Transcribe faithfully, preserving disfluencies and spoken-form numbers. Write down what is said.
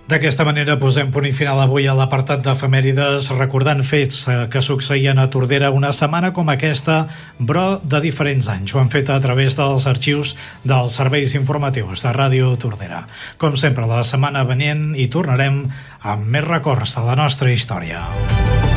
D'aquesta manera posem punt i final avui a l'apartat d'efemèrides, recordant fets que succeïen a Tordera una setmana com aquesta, però de diferents anys. Ho han fet a través dels arxius dels serveis informatius de Ràdio Tordera. Com sempre, la setmana venient hi tornarem amb més records de la nostra història.